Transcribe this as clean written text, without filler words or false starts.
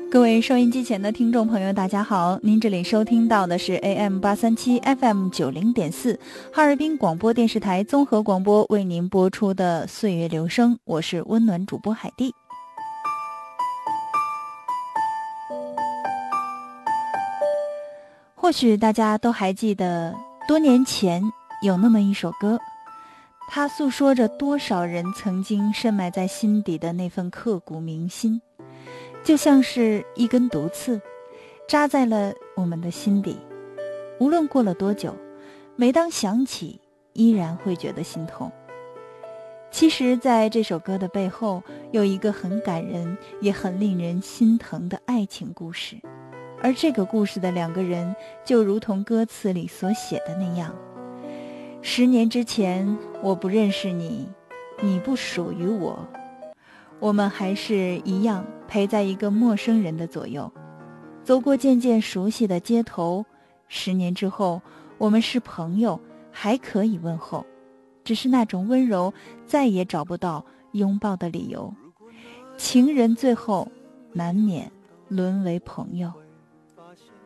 各位收音机前的听众朋友大家好，您这里收听到的是 AM837 FM90.4 哈尔滨广播电视台综合广播为您播出的岁月留声，我是温暖主播海蒂。或许大家都还记得多年前有那么一首歌，它诉说着多少人曾经深埋在心底的那份刻骨铭心，就像是一根毒刺，扎在了我们的心底。无论过了多久，每当想起，依然会觉得心痛。其实在这首歌的背后，有一个很感人也很令人心疼的爱情故事，而这个故事的两个人就如同歌词里所写的那样：10年之前我不认识你，你不属于我，我们还是一样陪在一个陌生人的左右，走过渐渐熟悉的街头。10年之后，我们是朋友，还可以问候，只是那种温柔再也找不到拥抱的理由。情人最后难免沦为朋友。